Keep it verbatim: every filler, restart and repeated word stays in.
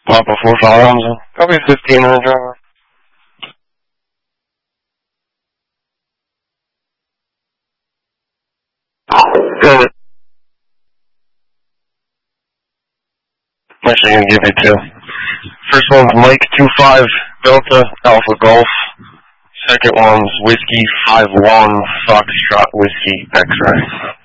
Papa four five Hamza. Copy fifteen on the driver. Good. Actually gonna give you two. First one's Mike two five Delta Alpha Golf. Second one's Whiskey five one Foxtrot Whiskey X-Ray.